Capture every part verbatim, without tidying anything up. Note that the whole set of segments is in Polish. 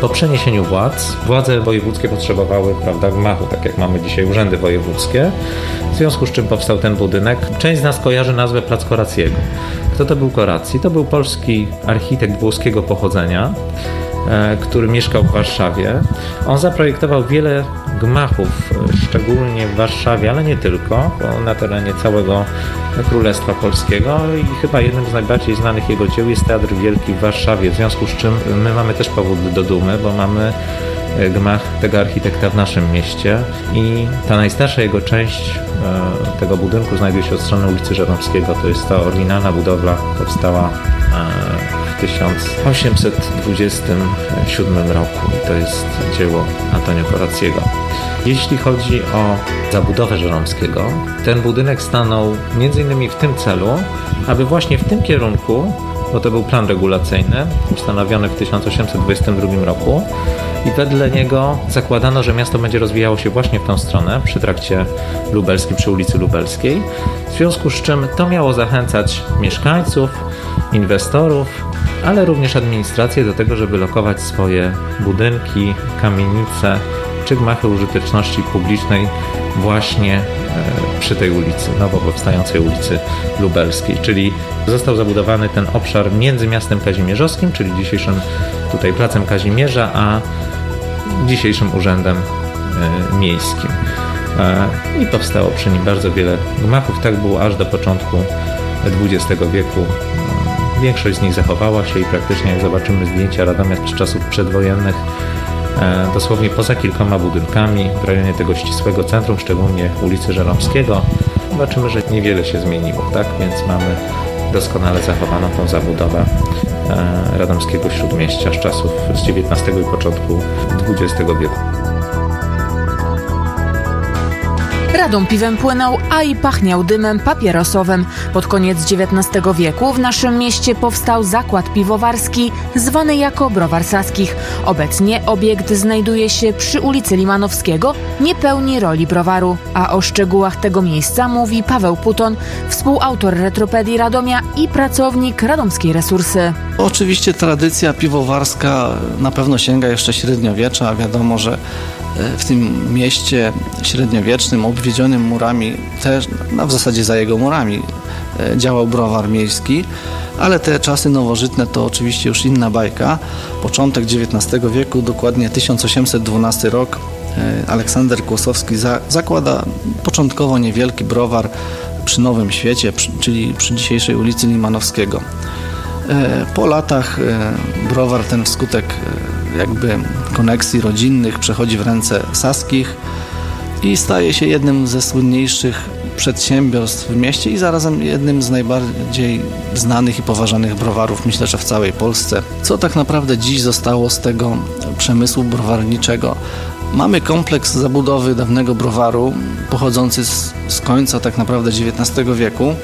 Po przeniesieniu władz, władze wojewódzkie potrzebowały, prawda, gmachu, tak jak mamy dzisiaj urzędy wojewódzkie, w związku z czym powstał ten budynek. Część z nas kojarzy nazwę Plac Korackiego. Kto to był Koracji? To był polski architekt włoskiego pochodzenia, który mieszkał w Warszawie. On zaprojektował wiele gmachów, szczególnie w Warszawie, ale nie tylko, bo na terenie całego Królestwa Polskiego i chyba jednym z najbardziej znanych jego dzieł jest Teatr Wielki w Warszawie, w związku z czym my mamy też powód do dumy, bo mamy gmach tego architekta w naszym mieście i ta najstarsza jego część tego budynku znajduje się od strony ulicy Żeromskiego. To jest ta oryginalna budowla, powstała w tysiąc osiemset dwudziestym siódmym roku i to jest dzieło Antonio Korackiego. Jeśli chodzi o zabudowę Żeromskiego, ten budynek stanął między innymi w tym celu, aby właśnie w tym kierunku, bo to był plan regulacyjny ustanowiony w tysiąc osiemset dwudziestym drugim roku i wedle niego zakładano, że miasto będzie rozwijało się właśnie w tą stronę przy trakcie lubelskim, przy ulicy Lubelskiej, w związku z czym to miało zachęcać mieszkańców, inwestorów, ale również administrację do tego, żeby lokować swoje budynki, kamienice czy gmachy użyteczności publicznej właśnie przy tej ulicy, nowo powstającej ulicy Lubelskiej, czyli został zabudowany ten obszar między miastem kazimierzowskim, czyli dzisiejszym tutaj Placem Kazimierza, a dzisiejszym Urzędem Miejskim. I powstało przy nim bardzo wiele gmachów. Tak było aż do początku dwudziestego wieku. Większość z nich zachowała się i praktycznie, jak zobaczymy zdjęcia Radomia z czasów przedwojennych, dosłownie poza kilkoma budynkami w rejonie tego ścisłego centrum, szczególnie ulicy Żeromskiego, zobaczymy, że niewiele się zmieniło, tak? Więc mamy doskonale zachowaną tą zabudowę radomskiego śródmieścia z czasów z dziewiętnastego i początku dwudziestego wieku. Radom piwem płynął, a i pachniał dymem papierosowym. Pod koniec dziewiętnastego wieku w naszym mieście powstał zakład piwowarski zwany jako Browar Saskich. Obecnie obiekt znajduje się przy ulicy Limanowskiego, nie pełni roli browaru. A o szczegółach tego miejsca mówi Paweł Puton, współautor Retropedii Radomia i pracownik Radomskiej Resursy. Oczywiście tradycja piwowarska na pewno sięga jeszcze średniowiecza. Wiadomo, że w tym mieście średniowiecznym, obwiedzionym murami, też no w zasadzie za jego murami działał browar miejski, ale te czasy nowożytne to oczywiście już inna bajka. Początek dziewiętnastego wieku, dokładnie tysiąc osiemset dwunasty rok, Aleksander Kłosowski za, zakłada początkowo niewielki browar przy Nowym Świecie, przy, czyli przy dzisiejszej ulicy Limanowskiego. Po latach browar ten wskutek jakby koneksji rodzinnych przechodzi w ręce Saskich i staje się jednym ze słynniejszych przedsiębiorstw w mieście i zarazem jednym z najbardziej znanych i poważanych browarów, myślę, że w całej Polsce. Co tak naprawdę dziś zostało z tego przemysłu browarniczego? Mamy kompleks zabudowy dawnego browaru pochodzący z, z końca tak naprawdę dziewiętnastego wieku.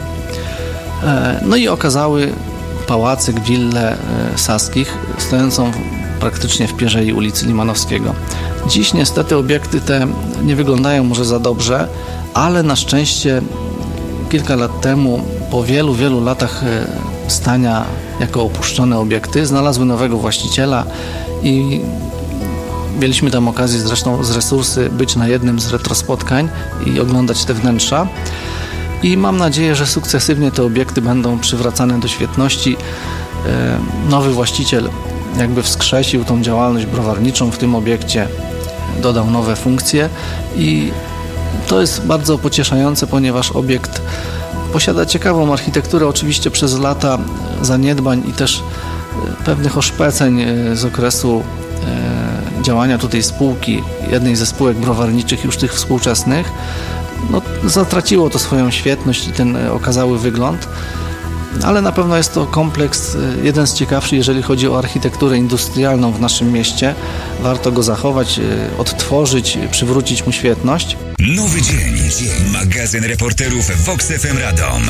No i okazały pałacyk, willę Saskich stojącą praktycznie w pierzei ulicy Limanowskiego. Dziś niestety obiekty te nie wyglądają może za dobrze, ale na szczęście kilka lat temu, po wielu, wielu latach stania jako opuszczone obiekty, znalazły nowego właściciela i mieliśmy tam okazję zresztą z Resursy być na jednym z retrospotkań i oglądać te wnętrza. I mam nadzieję, że sukcesywnie te obiekty będą przywracane do świetności. Nowy właściciel jakby wskrzesił tą działalność browarniczą w tym obiekcie, dodał nowe funkcje i to jest bardzo pocieszające, ponieważ obiekt posiada ciekawą architekturę, oczywiście przez lata zaniedbań i też pewnych oszpeceń z okresu działania tutaj spółki, jednej ze spółek browarniczych już tych współczesnych. No, zatraciło to swoją świetność i ten okazały wygląd, ale na pewno jest to kompleks jeden z ciekawszych, jeżeli chodzi o architekturę industrialną w naszym mieście. Warto go zachować, odtworzyć, przywrócić mu świetność. Nowy dzień. Magazyn reporterów Vox F M Radom.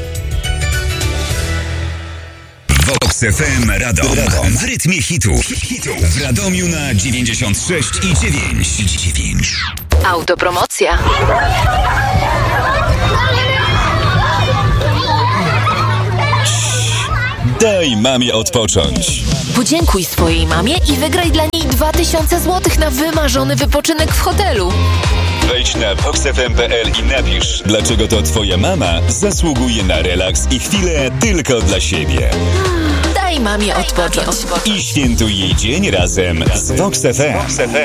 Vox F M Radom. Radom. W rytmie hitu. W Radomiu na dziewięćdziesiąt sześć i dziewięć. Autopromocja. Daj mamie odpocząć. Podziękuj swojej mamie i wygraj dla niej dwa tysiące złotych na wymarzony wypoczynek w hotelu. Wejdź na vox f m kropka p l i napisz, dlaczego to twoja mama zasługuje na relaks i chwilę tylko dla siebie. Daj mamie odpocząć. I świętuj jej dzień razem z Vox F M.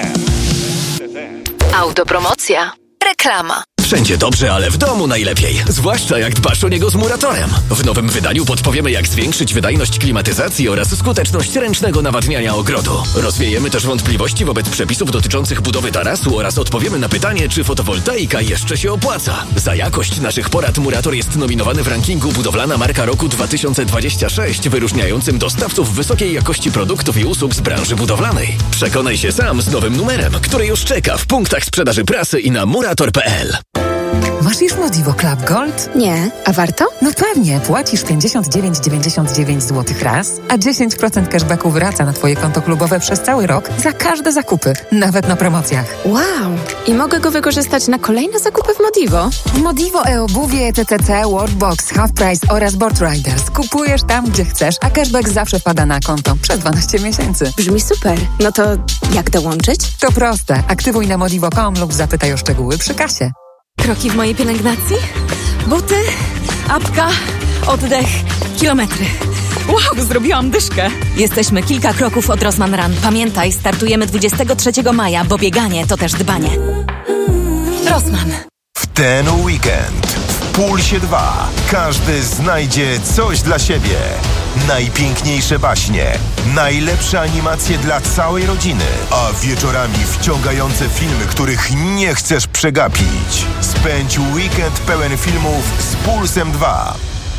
Autopromocja. Reklama. Wszędzie dobrze, ale w domu najlepiej. Zwłaszcza jak dbasz o niego z Muratorem. W nowym wydaniu podpowiemy, jak zwiększyć wydajność klimatyzacji oraz skuteczność ręcznego nawadniania ogrodu. Rozwiejemy też wątpliwości wobec przepisów dotyczących budowy tarasu oraz odpowiemy na pytanie, czy fotowoltaika jeszcze się opłaca. Za jakość naszych porad Murator jest nominowany w rankingu Budowlana Marka Roku dwa tysiące dwudziesty szósty, wyróżniającym dostawców wysokiej jakości produktów i usług z branży budowlanej. Przekonaj się sam z nowym numerem, który już czeka w punktach sprzedaży prasy i na murator kropka p l. Masz już Modivo Club Gold? Nie, a warto? No pewnie, płacisz pięćdziesiąt dziewięć dziewięćdziesiąt dziewięć złotych raz, a dziesięć procent cashbacku wraca na twoje konto klubowe przez cały rok za każde zakupy, nawet na promocjach. Wow! I mogę go wykorzystać na kolejne zakupy w Modivo? W Modivo e-obuwie, T C C, Workbox, Half Price oraz Board Riders kupujesz tam, gdzie chcesz, a cashback zawsze wpada na konto przez dwanaście miesięcy. Brzmi super. No to jak dołączyć? To proste. Aktywuj na modivo kropka com lub zapytaj o szczegóły przy kasie. Kroki w mojej pielęgnacji, buty, apka, oddech, kilometry. Wow, zrobiłam dyszkę. Jesteśmy kilka kroków od Rossmann Run. Pamiętaj, startujemy dwudziestego trzeciego maja, bo bieganie to też dbanie. Rossmann. W ten weekend w Pulsie dwa każdy znajdzie coś dla siebie. Najpiękniejsze baśnie, najlepsze animacje dla całej rodziny, a wieczorami wciągające filmy, których nie chcesz przegapić. Spędź weekend pełen filmów z Pulsem dwa.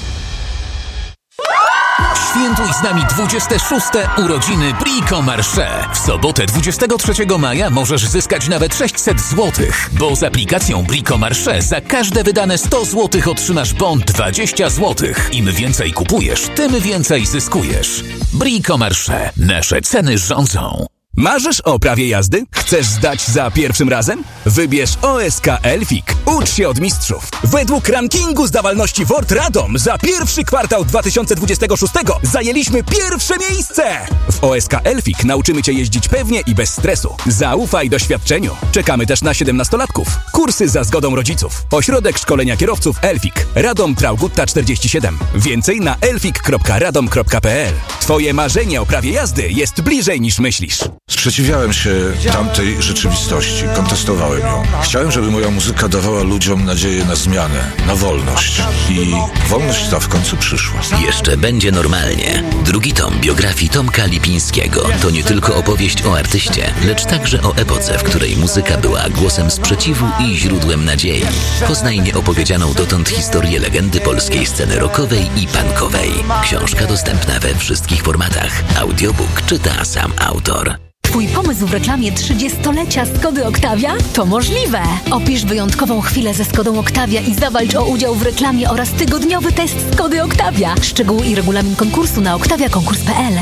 Świętuj z nami dwudzieste szóste urodziny Brico Marché. W sobotę dwudziestego trzeciego maja możesz zyskać nawet sześćset złotych, bo z aplikacją Brico Marché za każde wydane sto złotych otrzymasz bon dwadzieścia złotych. Im więcej kupujesz, tym więcej zyskujesz. Brico Marché. Nasze ceny rządzą. Marzysz o prawie jazdy? Chcesz zdać za pierwszym razem? Wybierz O S K Elfik. Ucz się od mistrzów. Według rankingu zdawalności W O R T Radom za pierwszy kwartał dwa tysiące dwudziestego szóstego zajęliśmy pierwsze miejsce! W O S K Elfik nauczymy Cię jeździć pewnie i bez stresu. Zaufaj doświadczeniu. Czekamy też na siedemnastolatków. Kursy za zgodą rodziców. Ośrodek szkolenia kierowców Elfik. Radom Traugutta czterdzieści siedem. Więcej na elfik kropka radom kropka p l. Twoje marzenie o prawie jazdy jest bliżej niż myślisz. Sprzeciwiałem się tamtej rzeczywistości, kontestowałem ją. Chciałem, żeby moja muzyka dawała ludziom nadzieję na zmianę, na wolność. I wolność ta w końcu przyszła. Jeszcze będzie normalnie. Drugi tom biografii Tomka Lipińskiego to nie tylko opowieść o artyście, lecz także o epoce, w której muzyka była głosem sprzeciwu i źródłem nadziei. Poznaj nieopowiedzianą dotąd historię legendy polskiej sceny rockowej i punkowej. Książka dostępna we wszystkich formatach. Audiobook czyta sam autor. Twój pomysł w reklamie trzydziestolecia Skody Octavia? To możliwe! Opisz wyjątkową chwilę ze Skodą Octavia i zawalcz o udział w reklamie oraz tygodniowy test Skody Octavia. Szczegóły i regulamin konkursu na oktawia konkurs kropka p l.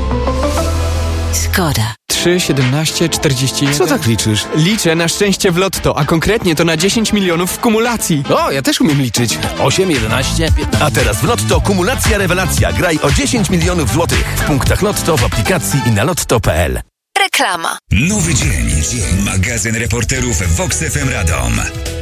Skoda. trzy, siedemnaście, czterdzieści jeden. Co tak liczysz? Liczę na szczęście w lotto, a konkretnie to na dziesięć milionów w kumulacji. O, ja też umiem liczyć. osiem, jedenaście, piętnaście. A teraz w Lotto kumulacja rewelacja. Graj o dziesięć milionów złotych. W punktach Lotto, w aplikacji i na lotto kropka p l. Reklama. Nowy dzień. dzień. Magazyn reporterów Vox F M Radom.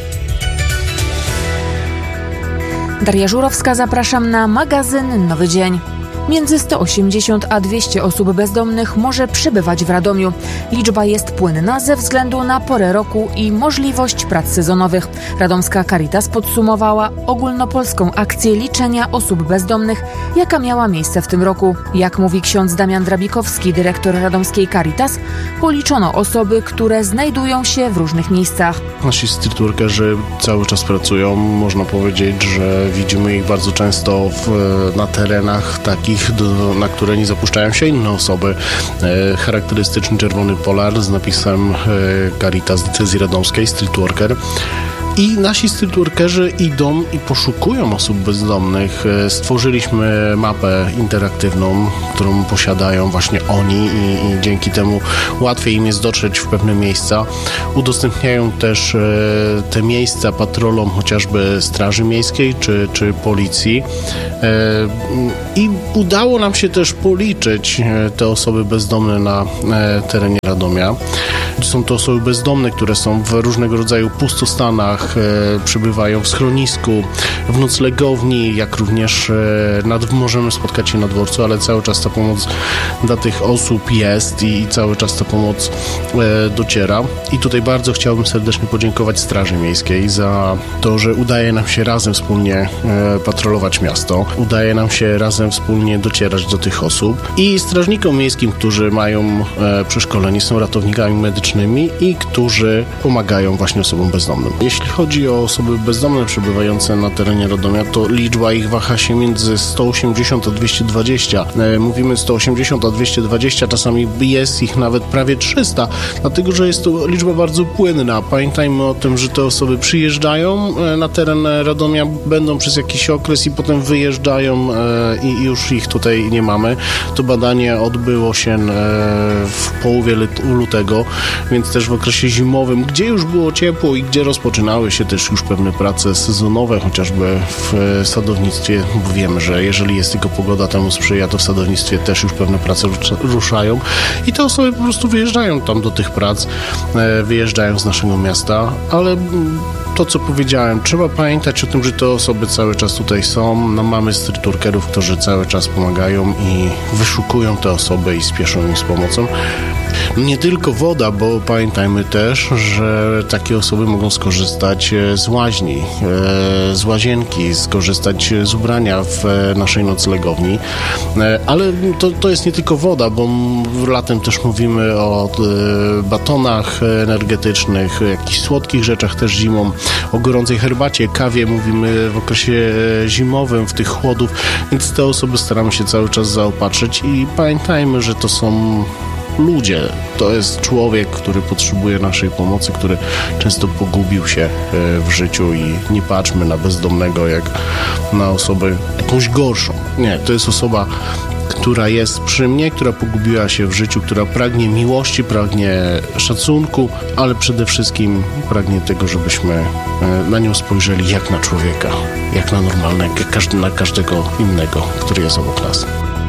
Daria Żurowska, zapraszam na magazyn Nowy Dzień. Między sto osiemdziesiąt a dwieście osób bezdomnych może przebywać w Radomiu. Liczba jest płynna ze względu na porę roku i możliwość prac sezonowych. Radomska Caritas podsumowała ogólnopolską akcję liczenia osób bezdomnych, jaka miała miejsce w tym roku. Jak mówi ksiądz Damian Drabikowski, dyrektor radomskiej Caritas, policzono osoby, które znajdują się w różnych miejscach. Nasi streetworkerzy cały czas pracują. Można powiedzieć, że widzimy ich bardzo często w, na terenach takich, Do, na które nie zapuszczają się inne osoby. E, charakterystyczny czerwony polar z napisem e, Caritas Diecezji Radomskiej, Streetworker. I nasi streetworkerzy idą i poszukują osób bezdomnych. Stworzyliśmy mapę interaktywną, którą posiadają właśnie oni i, i dzięki temu łatwiej im jest dotrzeć w pewne miejsca. Udostępniają też e, te miejsca patrolom chociażby Straży Miejskiej czy, czy Policji. E, I udało nam się też policzyć e, te osoby bezdomne na e, terenie Radomia. Są to osoby bezdomne, które są w różnego rodzaju pustostanach, e, przebywają w schronisku, w noclegowni, jak również e, nad, możemy spotkać się na dworcu, ale cały czas ta pomoc dla tych osób jest i, i cały czas ta pomoc e, dociera. I tutaj bardzo chciałbym serdecznie podziękować Straży Miejskiej za to, że udaje nam się razem wspólnie e, patrolować miasto, udaje nam się razem wspólnie docierać do tych osób i strażnikom miejskim, którzy mają e, przeszkolenie, są ratownikami medycznymi i którzy pomagają właśnie osobom bezdomnym. Jeśli chodzi o osoby bezdomne przebywające na terenie Radomia, to liczba ich waha się między sto osiemdziesiąt a dwieście dwadzieścia. E, mówimy sto osiemdziesiąt a dwieście dwadzieścia, czasami jest ich nawet prawie trzysta, dlatego że jest to liczba bardzo płynna. Pamiętajmy o tym, że te osoby przyjeżdżają e, na teren Radomia, będą przez jakiś okres i potem wyjeżdżają e, i już ich tutaj nie mamy. To badanie odbyło się e, w połowie lutego, więc też w okresie zimowym, gdzie już było ciepło i gdzie rozpoczynały się też już pewne prace sezonowe, chociażby w sadownictwie, bo wiemy, że jeżeli jest tylko pogoda temu sprzyja, to w sadownictwie też już pewne prace ruszają i te osoby po prostu wyjeżdżają tam do tych prac, wyjeżdżają z naszego miasta, ale to, co powiedziałem, trzeba pamiętać o tym, że te osoby cały czas tutaj są. No, mamy streetworkerów, którzy cały czas pomagają i wyszukują te osoby i spieszą im z pomocą. Nie tylko woda, bo pamiętajmy też, że takie osoby mogą skorzystać z łaźni, z łazienki, skorzystać z ubrania w naszej noclegowni, ale to, to jest nie tylko woda, bo latem też mówimy o batonach energetycznych, jakichś słodkich rzeczach też zimą, o gorącej herbacie, kawie mówimy w okresie zimowym, w tych chłodów, więc te osoby staramy się cały czas zaopatrzyć i pamiętajmy, że to są ludzie. To jest człowiek, który potrzebuje naszej pomocy, który często pogubił się w życiu i nie patrzmy na bezdomnego jak na osobę jakąś gorszą. Nie, to jest osoba, która jest przy mnie, która pogubiła się w życiu, która pragnie miłości, pragnie szacunku, ale przede wszystkim pragnie tego, żebyśmy na nią spojrzeli jak na człowieka, jak na normalnego, jak każdy, na każdego innego, który jest obok nas.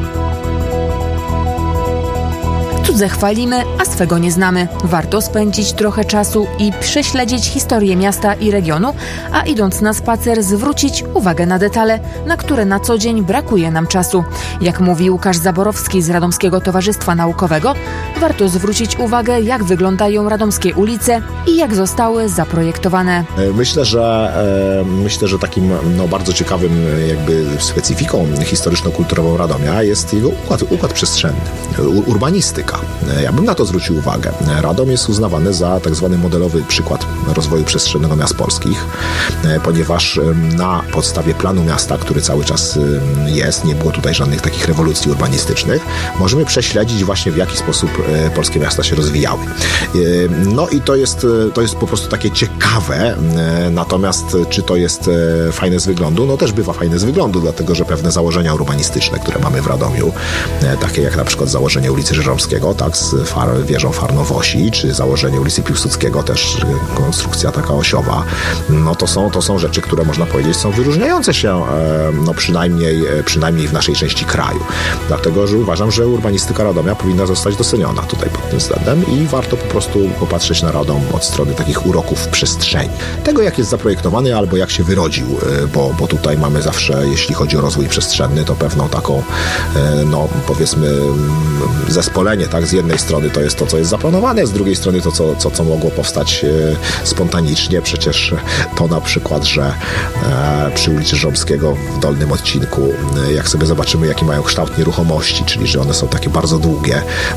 Cudze chwalimy, a swego nie znamy. Warto spędzić trochę czasu i prześledzić historię miasta i regionu, a idąc na spacer zwrócić uwagę na detale, na które na co dzień brakuje nam czasu. Jak mówi Łukasz Zaborowski z Radomskiego Towarzystwa Naukowego, warto zwrócić uwagę, jak wyglądają radomskie ulice i jak zostały zaprojektowane. Myślę, że myślę, że takim no, bardzo ciekawym jakby specyfiką historyczno-kulturową Radomia jest jego układ, układ przestrzenny, urbanistyka. Ja bym na to zwrócił uwagę. Radom jest uznawany za tak zwany modelowy przykład rozwoju przestrzennego miast polskich, ponieważ na podstawie planu miasta, który cały czas jest, nie było tutaj żadnych takich rewolucji urbanistycznych, możemy prześledzić właśnie w jaki sposób polskie miasta się rozwijały. No i to jest, to jest po prostu takie ciekawe, natomiast czy to jest fajne z wyglądu? No też bywa fajne z wyglądu, dlatego że pewne założenia urbanistyczne, które mamy w Radomiu, takie jak na przykład założenie ulicy Żeromskiego, tak, z far, wieżą Farnowosi, czy założenie ulicy Piłsudskiego, też konstrukcja taka osiowa, no to są, to są rzeczy, które można powiedzieć są wyróżniające się, no przynajmniej, przynajmniej w naszej części kraju. Dlatego, że uważam, że urbanistyka Radomia powinna zostać doceniona tutaj pod tym względem i warto po prostu popatrzeć na Radom od strony takich uroków przestrzeni. Tego, jak jest zaprojektowany albo jak się wyrodził, bo, bo tutaj mamy zawsze, jeśli chodzi o rozwój przestrzenny, to pewną taką, no powiedzmy, zespolenie, tak, z jednej strony to jest to, co jest zaplanowane, z drugiej strony to, co, co, co mogło powstać e, spontanicznie. Przecież to na przykład, że e, przy ulicy Żeromskiego w dolnym odcinku, e, jak sobie zobaczymy, jaki mają kształt nieruchomości, czyli że one są takie bardzo długie, no to zobaczymy,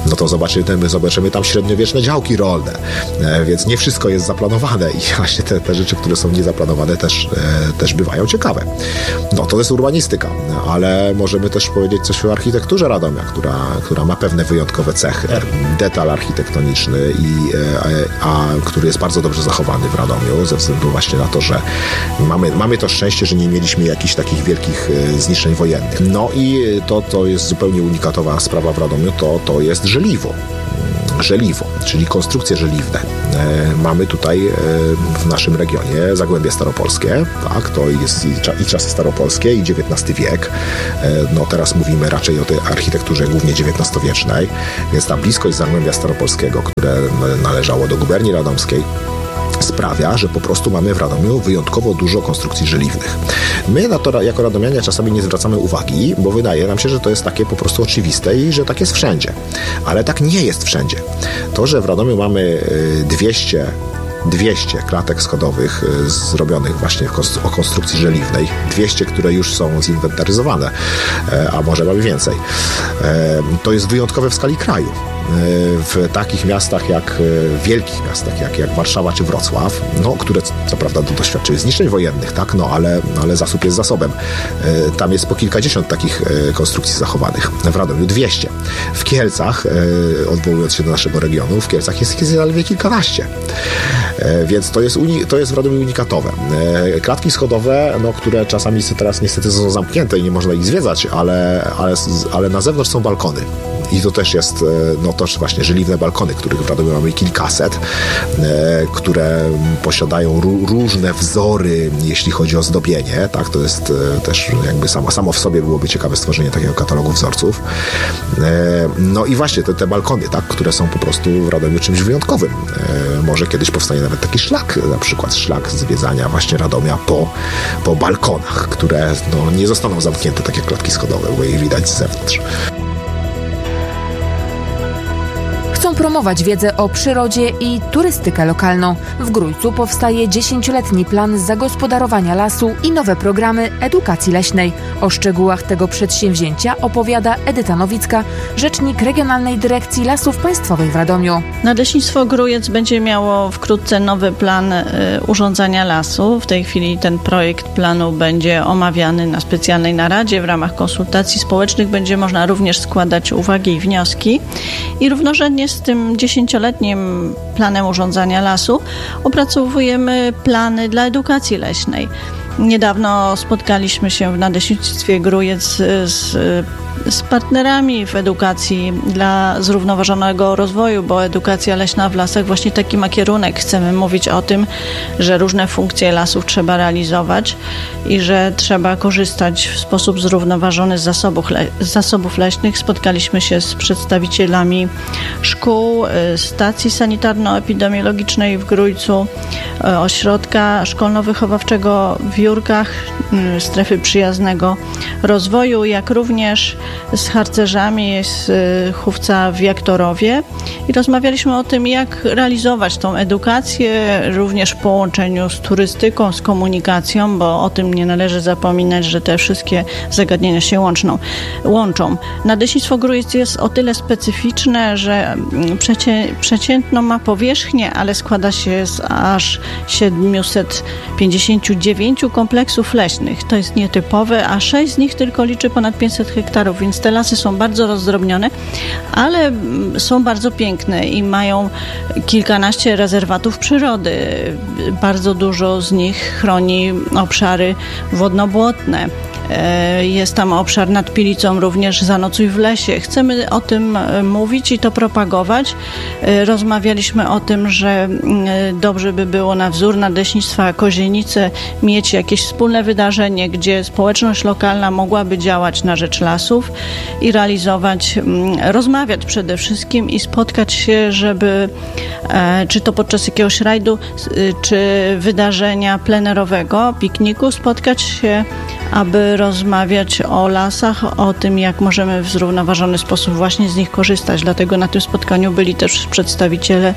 zobaczymy, zobaczymy tam średniowieczne działki rolne, więc nie wszystko jest zaplanowane i właśnie te, te rzeczy, które są niezaplanowane też, też bywają ciekawe. No to jest urbanistyka, ale możemy też powiedzieć coś o architekturze Radomia, która, która ma pewne wyjątkowe cechy. Detal architektoniczny, i, a, a, który jest bardzo dobrze zachowany w Radomiu, ze względu właśnie na to, że mamy, mamy to szczęście, że nie mieliśmy jakichś takich wielkich zniszczeń wojennych. No i to, to jest zupełnie unikatowa sprawa w Radomiu, to, to jest żeliwo. Żeliwo, czyli konstrukcje żeliwne. E, mamy tutaj e, w naszym regionie Zagłębie Staropolskie, tak, to jest i, i czasy staropolskie, i dziewiętnasty wiek. E, no teraz mówimy raczej o tej architekturze głównie dziewiętnastowiecznej, więc ta bliskość Zagłębia Staropolskiego, które należało do guberni radomskiej, sprawia, że po prostu mamy w Radomiu wyjątkowo dużo konstrukcji żeliwnych. My na to jako radomianie czasami nie zwracamy uwagi, bo wydaje nam się, że to jest takie po prostu oczywiste i że tak jest wszędzie. Ale tak nie jest wszędzie. To, że w Radomiu mamy dwieście dwieście klatek schodowych zrobionych właśnie o konstrukcji żeliwnej, dwieście, które już są zinwentaryzowane, a może mamy więcej. To jest wyjątkowe w skali kraju. W takich miastach jak, w wielkich miastach jak, jak Warszawa czy Wrocław, no, które co prawda doświadczyły zniszczeń wojennych, tak, no, ale, ale zasób jest zasobem. Tam jest po kilkadziesiąt takich konstrukcji zachowanych. W Radomiu dwieście. W Kielcach, odwołując się do naszego regionu, w Kielcach jest, jest zaledwie kilkanaście. Więc to jest, uni- to jest w Radomiu unikatowe. Klatki schodowe, no, które czasami teraz niestety są zamknięte i nie można ich zwiedzać, ale, ale, ale na zewnątrz są balkony. I to też jest, no też właśnie żeliwne balkony, których w Radomiu mamy kilkaset, e, które posiadają ró- różne wzory, jeśli chodzi o zdobienie, tak, to jest e, też jakby samo, samo w sobie byłoby ciekawe stworzenie takiego katalogu wzorców. E, no i właśnie te, te balkony, tak, które są po prostu w Radomiu czymś wyjątkowym. E, może kiedyś powstanie nawet taki szlak, na przykład szlak zwiedzania właśnie Radomia po, po balkonach, które no, nie zostaną zamknięte tak jak klatki schodowe, bo je widać z zewnątrz. Chcą promować wiedzę o przyrodzie i turystykę lokalną. W Grójcu powstaje dziesięcioletni plan zagospodarowania lasu i nowe programy edukacji leśnej. O szczegółach tego przedsięwzięcia opowiada Edyta Nowicka, rzecznik Regionalnej Dyrekcji Lasów Państwowych w Radomiu. Nadleśnictwo Grójec będzie miało wkrótce nowy plan y, urządzania lasu. W tej chwili ten projekt planu będzie omawiany na specjalnej naradzie. W ramach konsultacji społecznych będzie można również składać uwagi i wnioski. I równorzędnie z tym dziesięcioletnim planem urządzania lasu opracowujemy plany dla edukacji leśnej. Niedawno spotkaliśmy się w Nadleśnictwie Grójec z, z partnerami w edukacji dla zrównoważonego rozwoju, bo edukacja leśna w lasach właśnie taki ma kierunek. Chcemy mówić o tym, że różne funkcje lasów trzeba realizować i że trzeba korzystać w sposób zrównoważony z zasobów, le- z zasobów leśnych. Spotkaliśmy się z przedstawicielami szkół, stacji sanitarno-epidemiologicznej w Grójcu, ośrodka szkolno-wychowawczego w Jurkach, strefy przyjaznego rozwoju, jak również z harcerzami z chówca w Jaktorowie i rozmawialiśmy o tym, jak realizować tą edukację, również w połączeniu z turystyką, z komunikacją, bo o tym nie należy zapominać, że te wszystkie zagadnienia się łączną, łączą. Nadleśnictwo Grójec jest o tyle specyficzne, że przecie, przeciętną ma powierzchnię, ale składa się z aż siedemset pięćdziesiąt dziewięć kompleksów leśnych. To jest nietypowe, a sześć z nich tylko liczy ponad pięćset hektarów, więc te lasy są bardzo rozdrobnione, ale są bardzo piękne i mają kilkanaście rezerwatów przyrody. Bardzo dużo z nich chroni obszary wodno-błotne. Jest tam obszar nad Pilicą, również Zanocuj w lesie. Chcemy o tym mówić i to propagować. Rozmawialiśmy o tym, że dobrze by było na wzór Nadleśnictwa Kozienice mieć jakieś wspólne wydarzenie, gdzie społeczność lokalna mogłaby działać na rzecz lasów i realizować, rozmawiać przede wszystkim i spotkać się, żeby czy to podczas jakiegoś rajdu, czy wydarzenia plenerowego, pikniku, spotkać się, aby rozmawiać o lasach, o tym, jak możemy w zrównoważony sposób właśnie z nich korzystać. Dlatego na tym spotkaniu byli też przedstawiciele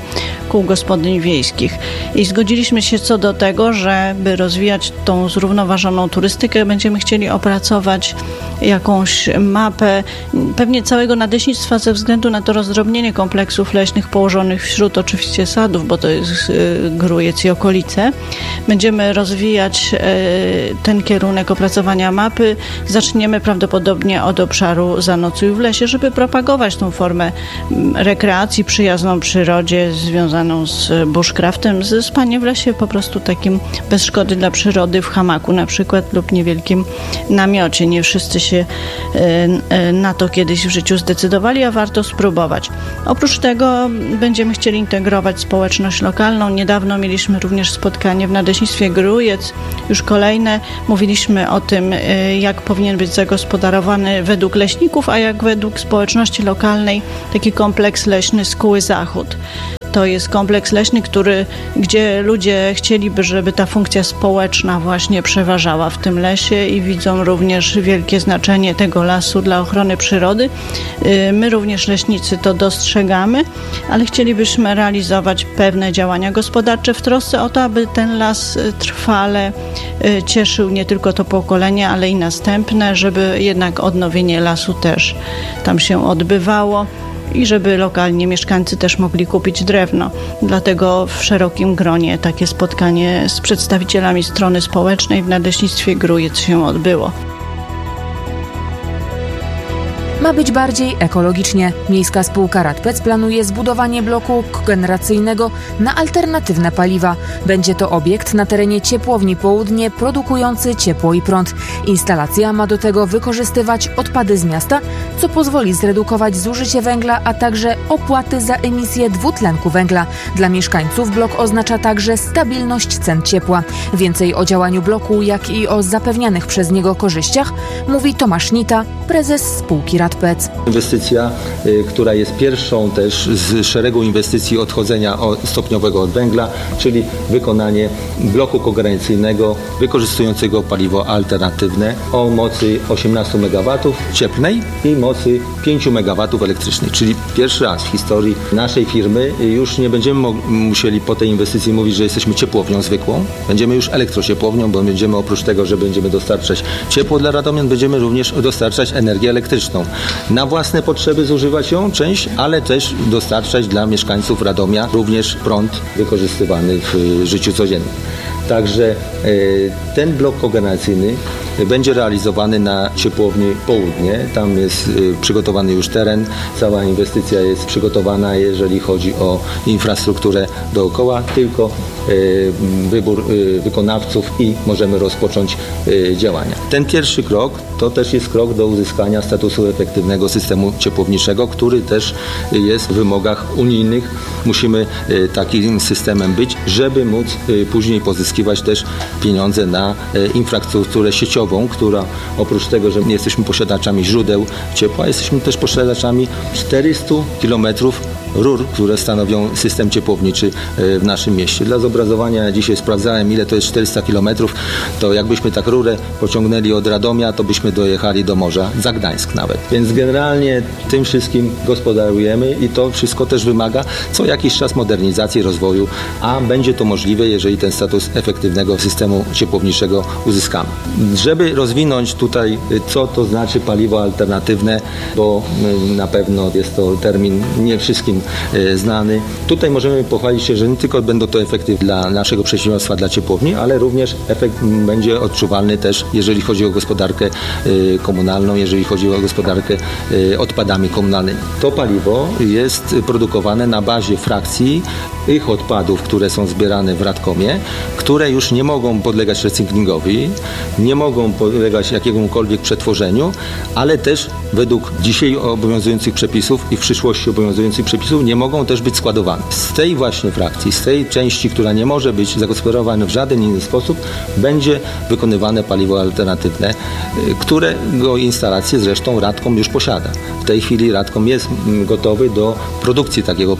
kół gospodyń wiejskich. I zgodziliśmy się co do tego, żeby rozwijać tą zrównoważoną turystykę, będziemy chcieli opracować jakąś mapę pewnie całego nadleśnictwa ze względu na to rozdrobnienie kompleksów leśnych położonych wśród oczywiście sadów, bo to jest Grójec i okolice. Będziemy rozwijać ten kierunek opracowania mapy. Zaczniemy prawdopodobnie od obszaru Zanocuj w lesie, żeby propagować tą formę rekreacji przyjazną przyrodzie, związaną z bushcraftem, z spaniem w lesie po prostu takim bez szkody dla przyrody, w hamaku na przykład lub niewielkim namiocie. Nie wszyscy się na to kiedyś w życiu zdecydowali, a warto spróbować. Oprócz tego będziemy chcieli integrować społeczność lokalną. Niedawno mieliśmy również spotkanie w Nadleśnictwie Grójec, już kolejne. Mówiliśmy o tym, jak powinien być zagospodarowany według leśników, a jak według społeczności lokalnej taki kompleks leśny Skóły Zachód. To jest kompleks leśny, który, gdzie ludzie chcieliby, żeby ta funkcja społeczna właśnie przeważała w tym lesie i widzą również wielkie znaczenie tego lasu dla ochrony przyrody. My również leśnicy to dostrzegamy, ale chcielibyśmy realizować pewne działania gospodarcze w trosce o to, aby ten las trwale cieszył nie tylko to pokolenie, ale i następne, żeby jednak odnowienie lasu też tam się odbywało i żeby lokalnie mieszkańcy też mogli kupić drewno. Dlatego w szerokim gronie takie spotkanie z przedstawicielami strony społecznej w Nadleśnictwie Grójec się odbyło. Ma być bardziej ekologicznie. Miejska spółka Radpec planuje zbudowanie bloku kogeneracyjnego na alternatywne paliwa. Będzie to obiekt na terenie Ciepłowni Południe produkujący ciepło i prąd. Instalacja ma do tego wykorzystywać odpady z miasta, co pozwoli zredukować zużycie węgla, a także opłaty za emisję dwutlenku węgla. Dla mieszkańców blok oznacza także stabilność cen ciepła. Więcej o działaniu bloku, jak i o zapewnianych przez niego korzyściach mówi Tomasz Nita, prezes spółki Radpec. Inwestycja, y, która jest pierwszą też z szeregu inwestycji odchodzenia od, stopniowego od węgla, czyli wykonanie bloku kogeneracyjnego wykorzystującego paliwo alternatywne o mocy osiemnaście megawatów cieplnej i mocy pięć megawatów elektrycznej. Czyli pierwszy raz w historii naszej firmy już nie będziemy mo- musieli po tej inwestycji mówić, że jesteśmy ciepłownią zwykłą. Będziemy już elektrociepłownią, bo będziemy oprócz tego, że będziemy dostarczać ciepło dla radomian, będziemy również dostarczać energię elektryczną. Na własne potrzeby zużywać ją część, ale też dostarczać dla mieszkańców Radomia również prąd wykorzystywany w życiu codziennym. Także ten blok kogeneracyjny będzie realizowany na Ciepłowni Południe. Tam jest przygotowany już teren. Cała inwestycja jest przygotowana, jeżeli chodzi o infrastrukturę dookoła. Tylko wybór wykonawców i możemy rozpocząć działania. Ten pierwszy krok to też jest krok do uzyskania statusu efektywnego systemu ciepłowniczego, który też jest w wymogach unijnych. Musimy takim systemem być, żeby móc później pozyskiwać też pieniądze na infrastrukturę sieciową, która oprócz tego, że nie jesteśmy posiadaczami źródeł ciepła, jesteśmy też posiadaczami czterysta kilometrów rur, które stanowią system ciepłowniczy w naszym mieście. Dla zobrazowania dzisiaj sprawdzałem, ile to jest czterysta kilometrów, to jakbyśmy tak rurę pociągnęli od Radomia, to byśmy dojechali do morza, za Gdańsk nawet. Więc generalnie tym wszystkim gospodarujemy i to wszystko też wymaga co jakiś czas modernizacji, rozwoju, a będzie to możliwe, jeżeli ten status efektywnego systemu ciepłowniczego uzyskamy. Żeby rozwinąć tutaj, co to znaczy paliwo alternatywne, bo na pewno jest to termin nie wszystkim znany. Tutaj możemy pochwalić się, że nie tylko będą to efekty dla naszego przedsiębiorstwa, dla ciepłowni, ale również efekt będzie odczuwalny też, jeżeli chodzi o gospodarkę komunalną, jeżeli chodzi o gospodarkę odpadami komunalnymi. To paliwo jest produkowane na bazie frakcji tych odpadów, które są zbierane w Radkomie, które już nie mogą podlegać recyklingowi, nie mogą podlegać jakiemukolwiek przetworzeniu, ale też według dzisiaj obowiązujących przepisów i w przyszłości obowiązujących przepisów nie mogą też być składowane. Z tej właśnie frakcji, z tej części, która nie może być zagospodarowana w żaden inny sposób, będzie wykonywane paliwo alternatywne, którego instalację zresztą Radkom już posiada. W tej chwili Radkom jest gotowy do produkcji takiego paliwa, które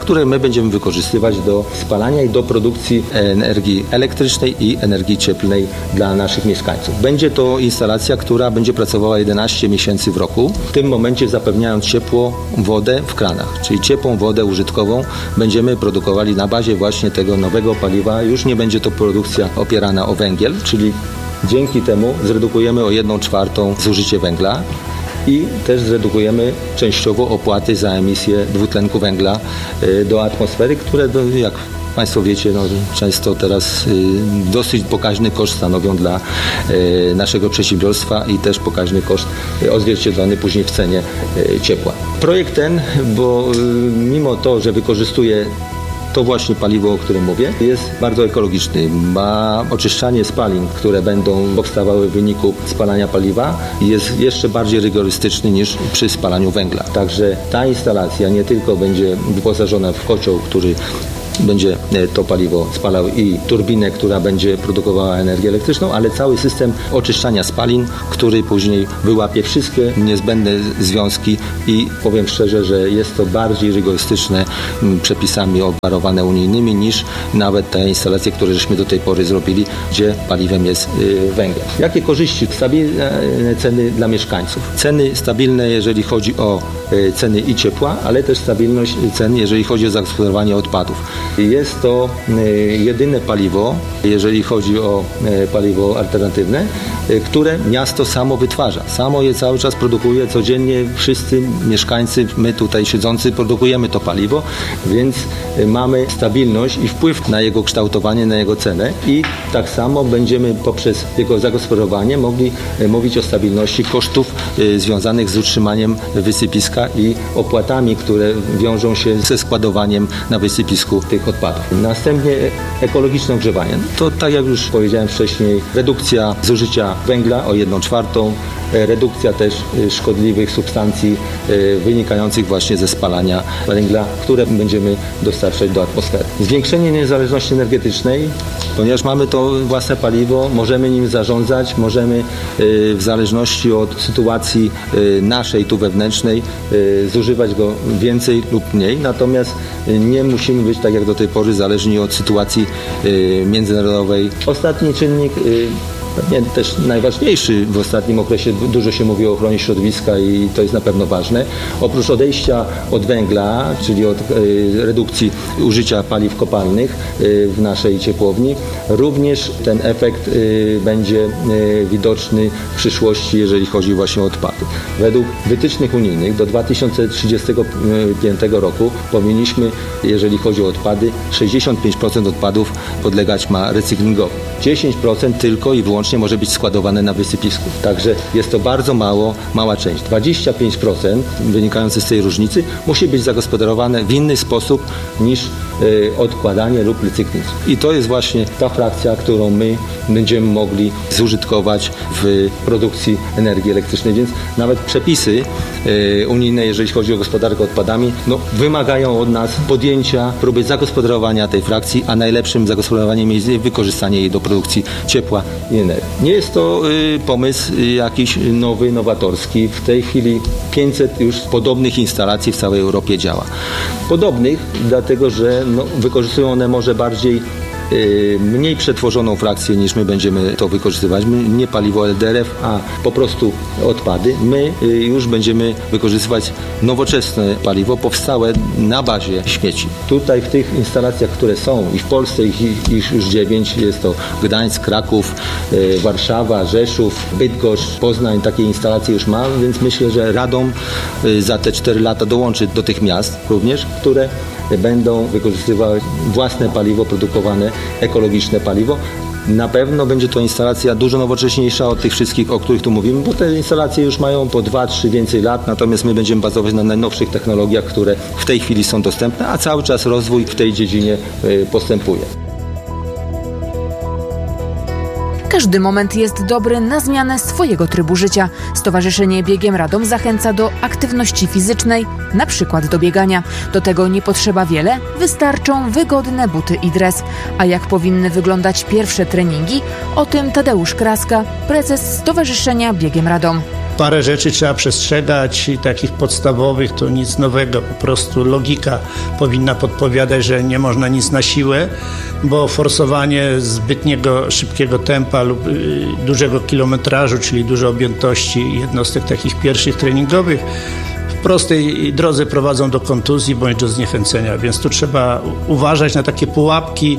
które my będziemy wykorzystywać do spalania i do produkcji energii elektrycznej i energii cieplnej dla naszych mieszkańców. Będzie to instalacja, która będzie pracowała jedenaście miesięcy w roku, w tym momencie zapewniając ciepło, wodę w kranach, czyli ciepłą wodę użytkową będziemy produkowali na bazie właśnie tego nowego paliwa. Już nie będzie to produkcja opierana o węgiel, czyli dzięki temu zredukujemy o jedną czwartą zużycie węgla i też zredukujemy częściowo opłaty za emisję dwutlenku węgla do atmosfery, które jak Państwo wiecie, no, często teraz y, dosyć pokaźny koszt stanowią dla y, naszego przedsiębiorstwa i też pokaźny koszt y, odzwierciedlony później w cenie y, ciepła. Projekt ten, bo y, mimo to, że wykorzystuje to właśnie paliwo, o którym mówię, jest bardzo ekologiczny. Ma oczyszczanie spalin, które będą powstawały w wyniku spalania paliwa, jest jeszcze bardziej rygorystyczny niż przy spalaniu węgla. Także ta instalacja nie tylko będzie wyposażona w kocioł, który będzie to paliwo spalał i turbinę, która będzie produkowała energię elektryczną, ale cały system oczyszczania spalin, który później wyłapie wszystkie niezbędne związki i powiem szczerze, że jest to bardziej rygorystyczne przepisami obwarowane unijnymi niż nawet te instalacje, które żeśmy do tej pory zrobili, gdzie paliwem jest węgiel. Jakie korzyści? Stabilne ceny dla mieszkańców. Ceny stabilne, jeżeli chodzi o ceny i ciepła, ale też stabilność cen, jeżeli chodzi o zagospodarowanie odpadów. Jest to jedyne paliwo, jeżeli chodzi o paliwo alternatywne, które miasto samo wytwarza. Samo je cały czas produkuje, codziennie wszyscy mieszkańcy, my tutaj siedzący produkujemy to paliwo, więc mamy stabilność i wpływ na jego kształtowanie, na jego cenę i tak samo będziemy poprzez jego zagospodarowanie mogli mówić o stabilności kosztów związanych z utrzymaniem wysypiska i opłatami, które wiążą się ze składowaniem na wysypisku tych odpadów. Następnie ekologiczne ogrzewanie. To tak jak już powiedziałem wcześniej, redukcja zużycia węgla o jedną czwartą, redukcja też szkodliwych substancji wynikających właśnie ze spalania węgla, które będziemy dostarczać do atmosfery. Zwiększenie niezależności energetycznej, ponieważ mamy to własne paliwo, możemy nim zarządzać, możemy w zależności od sytuacji naszej tu wewnętrznej zużywać go więcej lub mniej, natomiast nie musimy być tak jak do tej pory zależni od sytuacji międzynarodowej. Ostatni czynnik, pewnie też najważniejszy w ostatnim okresie, dużo się mówi o ochronie środowiska i to jest na pewno ważne. Oprócz odejścia od węgla, czyli od redukcji użycia paliw kopalnych w naszej ciepłowni, również ten efekt będzie widoczny w przyszłości, jeżeli chodzi właśnie o odpady. Według wytycznych unijnych do dwa tysiące trzydziestego piątego roku powinniśmy, jeżeli chodzi o odpady, sześćdziesiąt pięć procent odpadów podlegać ma recyklingowi. dziesięć procent tylko i wyłącznie może być składowane na wysypisku. Także jest to bardzo mało, mała część. dwadzieścia pięć procent wynikające z tej różnicy musi być zagospodarowane w inny sposób niż y, odkładanie lub recykling. I to jest właśnie ta frakcja, którą my będziemy mogli zużytkować w produkcji energii elektrycznej. Więc nawet przepisy y, unijne, jeżeli chodzi o gospodarkę odpadami, no, wymagają od nas podjęcia próby zagospodarowania tej frakcji, a najlepszym zagospodarowaniem jest wykorzystanie jej do produkcji ciepła i energii. Nie jest to y, pomysł y, jakiś nowy, nowatorski. W tej chwili pięćset już podobnych instalacji w całej Europie działa. Podobnych, dlatego że no, wykorzystują one może bardziej y, mniej przetworzoną frakcję niż my będziemy to wykorzystywać. My, nie paliwo L D R F, a po prostu odpady. My y, już będziemy wykorzystywać nowoczesne paliwo powstałe na bazie śmieci. Tutaj w tych instalacjach, które są i w Polsce ich, ich już dziewięć, jest to Gdańsk, Kraków, y, Warszawa, Rzeszów, Bydgoszcz, Poznań, takie instalacje już ma, więc myślę, że Radom y, za te cztery lata dołączy do tych miast również, które będą wykorzystywać własne paliwo produkowane, ekologiczne paliwo. Na pewno będzie to instalacja dużo nowocześniejsza od tych wszystkich, o których tu mówimy, bo te instalacje już mają po dwa, trzy więcej lat, natomiast my będziemy bazować na najnowszych technologiach, które w tej chwili są dostępne, a cały czas rozwój w tej dziedzinie postępuje. Każdy moment jest dobry na zmianę swojego trybu życia. Stowarzyszenie Biegiem Radom zachęca do aktywności fizycznej, na przykład do biegania. Do tego nie potrzeba wiele, wystarczą wygodne buty i dres. A jak powinny wyglądać pierwsze treningi? O tym Tadeusz Kraska, prezes Stowarzyszenia Biegiem Radom. parę rzeczy trzeba przestrzegać i takich podstawowych to nic nowego, po prostu logika powinna podpowiadać, że nie można nic na siłę, bo forsowanie zbytniego szybkiego tempa lub y, dużego kilometrażu, czyli dużo objętości jednostek takich pierwszych treningowych w prostej drodze prowadzą do kontuzji bądź do zniechęcenia, więc tu trzeba uważać na takie pułapki,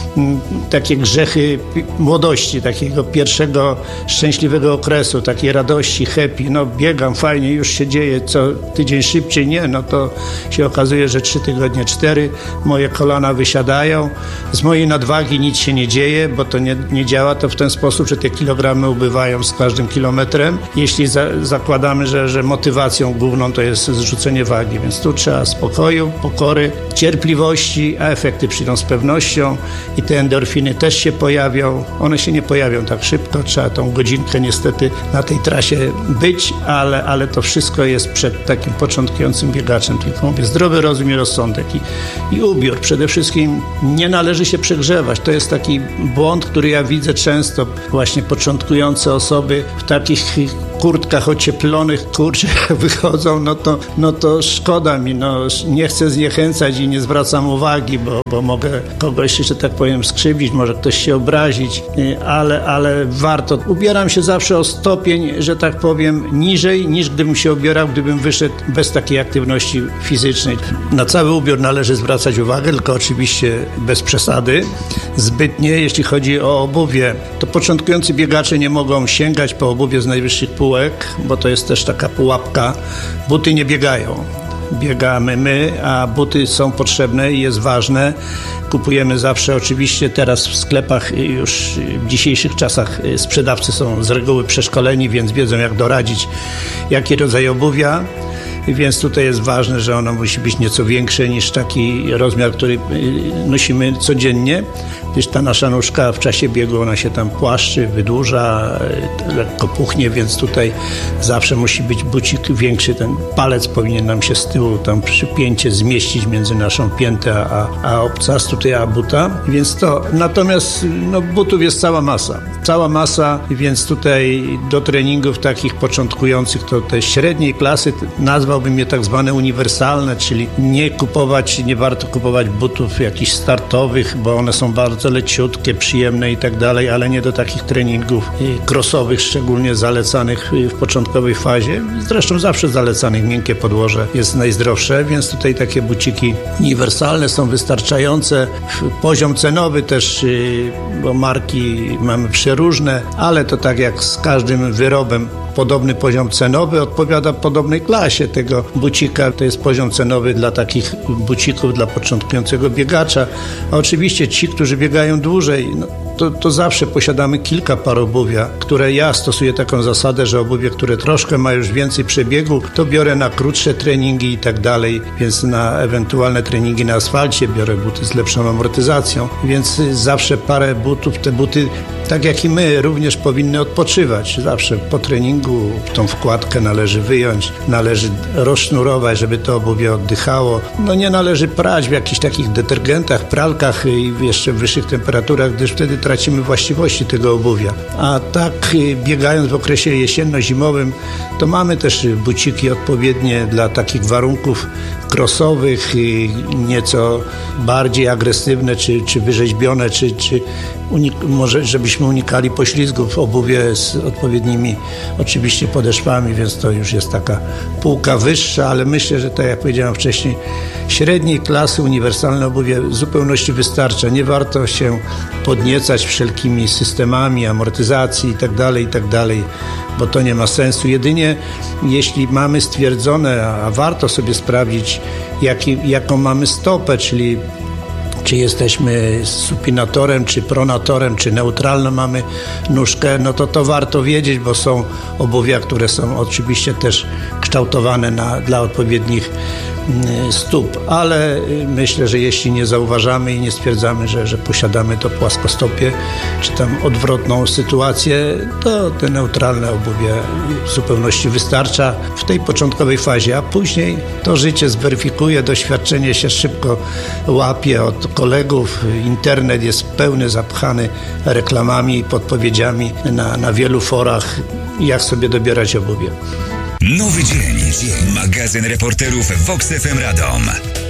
takie grzechy młodości, takiego pierwszego szczęśliwego okresu, takiej radości, happy, no biegam, fajnie, już się dzieje, co tydzień szybciej, nie, no to się okazuje, że trzy tygodnie, cztery, moje kolana wysiadają, z mojej nadwagi nic się nie dzieje, bo to nie, nie działa to w ten sposób, że te kilogramy ubywają z każdym kilometrem, jeśli za, zakładamy, że, że motywacją główną to jest zrzucenie wagi, więc tu trzeba spokoju, pokory, cierpliwości, a efekty przyjdą z pewnością i te endorfiny też się pojawią. One się nie pojawią tak szybko, trzeba tą godzinkę niestety na tej trasie być, ale, ale to wszystko jest przed takim początkującym biegaczem, tylko mówię, zdrowy rozum i rozsądek i, i ubiór. Przede wszystkim nie należy się przegrzewać. To jest taki błąd, który ja widzę często, właśnie początkujące osoby w takich kurtkach ocieplonych, kurczę, wychodzą, no to, no to szkoda mi, no nie chcę zniechęcać i nie zwracam uwagi, bo, bo mogę kogoś, że tak powiem, skrzywdzić, może ktoś się obrazić, ale, ale warto. Ubieram się zawsze o stopień, że tak powiem, niżej, niż gdybym się ubierał, gdybym wyszedł bez takiej aktywności fizycznej. Na cały ubiór należy zwracać uwagę, tylko oczywiście bez przesady. Zbytnie, jeśli chodzi o obuwie, to początkujący biegacze nie mogą sięgać po obuwie z najwyższych półek, bo to jest też taka pułapka. Buty nie biegają. Biegamy my, a buty są potrzebne i jest ważne. Kupujemy zawsze, oczywiście teraz w sklepach już w dzisiejszych czasach sprzedawcy są z reguły przeszkoleni, więc wiedzą jak doradzić, jaki rodzaj obuwia. Więc tutaj jest ważne, że ono musi być nieco większe niż taki rozmiar, który nosimy codziennie, gdyż ta nasza nóżka w czasie biegu ona się tam płaszczy, wydłuża, lekko puchnie, więc tutaj zawsze musi być bucik większy. Ten palec powinien nam się z tyłu tam przy pięcie zmieścić między naszą piętę a, a obcas, tutaj a buta. Więc to, natomiast no, butów jest cała masa. Cała masa, więc tutaj do treningów takich początkujących to te średniej klasy nazwałbym je tak zwane uniwersalne, czyli nie kupować, nie warto kupować butów jakichś startowych, bo one są bardzo leciutkie, przyjemne i tak dalej, ale nie do takich treningów crossowych, szczególnie zalecanych w początkowej fazie. Zresztą zawsze zalecanych miękkie podłoże jest najzdrowsze, więc tutaj takie buciki uniwersalne są wystarczające. Poziom cenowy też, bo marki mamy przeróżne, ale to tak jak z każdym wyrobem, podobny poziom cenowy odpowiada podobnej klasie tego bucika. To jest poziom cenowy dla takich bucików, dla początkującego biegacza. A oczywiście ci, którzy biegają dłużej, no, to, to zawsze posiadamy kilka par obuwia, które ja stosuję taką zasadę, że obuwie, które troszkę ma już więcej przebiegu, to biorę na krótsze treningi i tak dalej, więc na ewentualne treningi na asfalcie biorę buty z lepszą amortyzacją, więc zawsze parę butów, te buty, tak jak i my, również powinny odpoczywać. Zawsze po treningu tą wkładkę należy wyjąć, należy rozsznurować, żeby to obuwie oddychało. No nie należy prać w jakichś takich detergentach, pralkach i jeszcze w wyższych temperaturach, gdyż wtedy tracimy właściwości tego obuwia. A tak biegając w okresie jesienno-zimowym, to mamy też buciki odpowiednie dla takich warunków crossowych, nieco bardziej agresywne, czy, czy wyrzeźbione, czy, czy unik- może żebyśmy unikali poślizgów, obuwie z odpowiednimi oczywiście podeszwami, więc to już jest taka półka wyższa, ale myślę, że tak jak powiedziałem wcześniej, średniej klasy uniwersalne obuwie w zupełności wystarcza. Nie warto się podniecać wszelkimi systemami amortyzacji i tak dalej, i tak dalej, bo to nie ma sensu. Jedynie jeśli mamy stwierdzone, a warto sobie sprawdzić, jaki, jaką mamy stopę, czyli czy jesteśmy supinatorem, czy pronatorem, czy neutralną mamy nóżkę, no to to warto wiedzieć, bo są obuwia, które są oczywiście też kształtowane na, dla odpowiednich stóp, ale myślę, że jeśli nie zauważamy i nie stwierdzamy, że, że posiadamy to płaskostopie, czy tam odwrotną sytuację, to te neutralne obuwie w zupełności wystarcza w tej początkowej fazie, a później to życie zweryfikuje, doświadczenie się szybko łapie od kolegów, internet jest pełny, zapchany reklamami i podpowiedziami na, na wielu forach. jak sobie dobierać obuwie. Nowy dzień. Magazyn reporterów Vox F M Radom.